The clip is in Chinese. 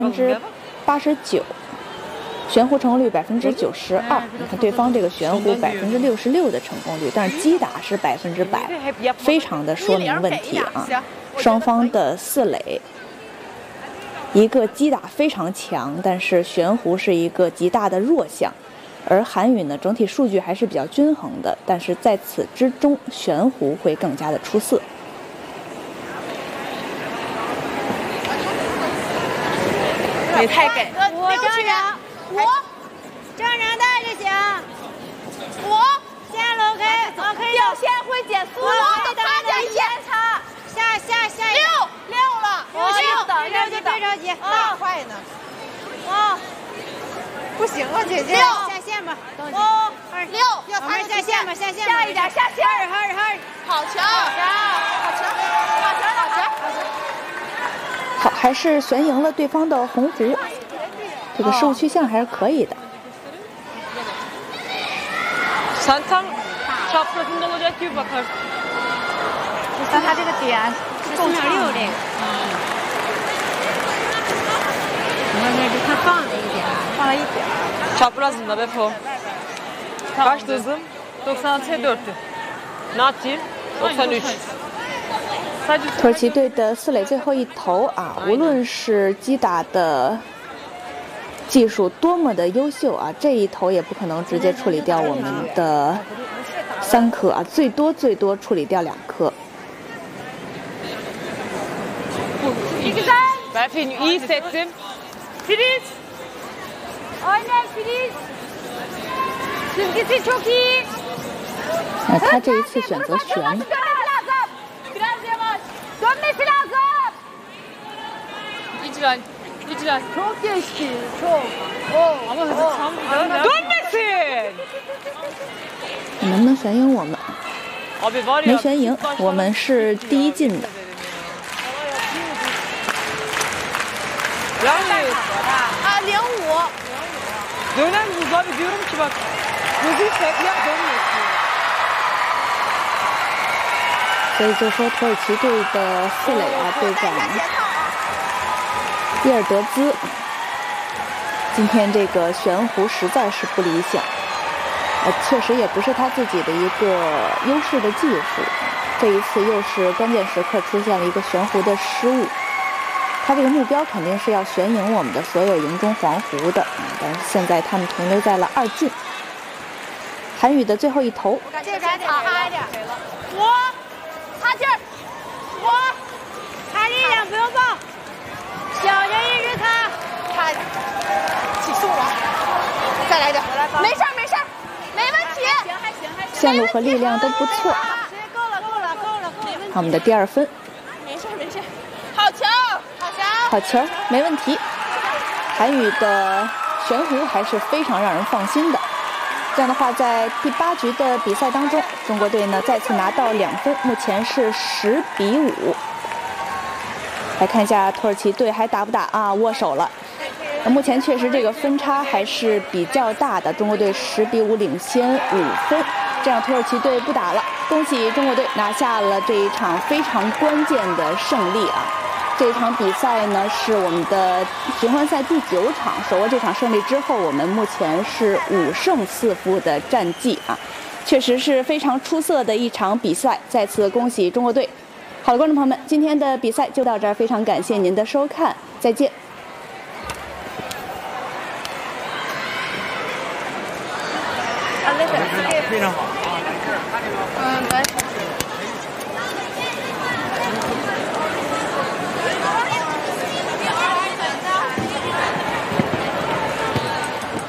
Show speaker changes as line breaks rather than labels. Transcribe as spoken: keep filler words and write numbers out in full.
百分之八十九，悬壶成功率百分之九十二。你看对方这个悬壶百分之六十六的成功率，但是击打是百分之百，非常的说明问题啊。双方的四垒，一个击打非常强，但是悬壶是一个极大的弱项。而韩语呢，整体数据还是比较均衡的，但是在此之中，悬壶会更加的出色。
你太给，
我正常，我正常带就行。我线路可以，我可以
掉线会减速了，
他在线差，下下下
六六了，
我就等着就别着急，
大快呢。
啊，
不行啊，姐姐，
下线吧，
哦，六要
二下线吧，下线
下一点下线，
二二二，
好强，好强，好强，好强，好强。
好，还是悬赢了对方的红壶，这个失误趋向还是可以的。
山场çaprazında olacak gibi bakar.
但他这个点是四秒六这个，我那是他放了一点，放了一点。
Çaprazında Befo. Kaçtı hızım? doksan altıya dörttü. Ne atayım? doksan üç.
土耳其队的四垒最后一投啊，无论是击打的技术多么的优秀啊，这一投也不可能直接处理掉我们的三颗啊，最多最多处理掉两颗。
Berfin iyi hissettim.
Filiz. Aynen Filiz. Çizgisi çok iyi.
那他这一次选择悬。
Dönmesi lazım.
İcra, icra.
Çok geçti, çok.
Oh, ama hızı tam güzel. Dönmesin.
你能不能悬赢我们？
Abi var ya.
没悬赢，我们是第一进的。
Yani.
Ah, 零五。
Dönen buz abi diyorum ki bak. Hızı hep ya dönmesin.
所以就说土耳其队的四垒啊队长伊尔德兹，今天这个悬壶实在是不理想，呃，确实也不是他自己的一个优势的技术。这一次又是关键时刻出现了一个悬壶的失误，他这个目标肯定是要悬赢我们的所有赢中黄壶的，但是现在他们停留在了二进。韩语的最后一投，
这边得差一点。我。 擦劲儿，我擦力量不用抱，小心一直擦，
擦起速了，再来点，没事没事，没问题，
行还行还行，
线路和力量都不错。
够了够了够了，没问题。
我们的第二分，
没事没事，好球好球，
好球，没问题。韩语的悬壶还是非常让人放心的。 这样的话，在第八局的比赛当中，中国队呢再次拿到两分，目前是十比五。来看一下土耳其队还打不打啊？握手了。那目前确实这个分差还是比较大的，中国队十比五领先五分。这样土耳其队不打了，恭喜中国队拿下了这一场非常关键的胜利啊！ 这场比赛呢是我们的循环赛第九场，手握这场胜利之后，我们目前是五胜四负的战绩啊，确实是非常出色的一场比赛。再次恭喜中国队！好了，观众朋友们，今天的比赛就到这儿，非常感谢您的收看，再见。
非常好。
嗯，来。